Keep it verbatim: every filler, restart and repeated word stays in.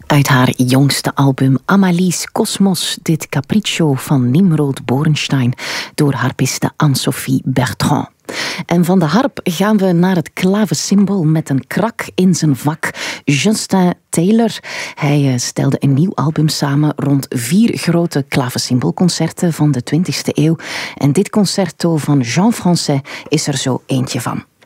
Uit haar jongste album Amalie's Cosmos, dit capriccio van Nimrod Borenstein door harpiste Anne-Sophie Bertrand. En van de harp gaan we naar het klavensymbool met een krak in zijn vak, Justin Taylor. Hij stelde een nieuw album samen rond vier grote klavensymboolconcerten van de twintigste eeuw. En dit concerto van Jean Français is er zo eentje van.